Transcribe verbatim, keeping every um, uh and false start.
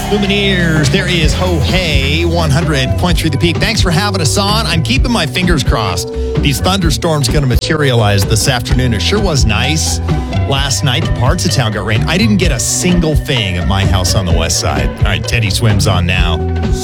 Lumineers, there is Ho Hey, one hundred point three The Peak. Thanks for having us on. I'm keeping my fingers crossed. These thunderstorms going to materialize this afternoon. It sure was nice. Last night, parts of town got rain. I didn't get a single thing at my house on the west side. All right, Teddy Swims on now.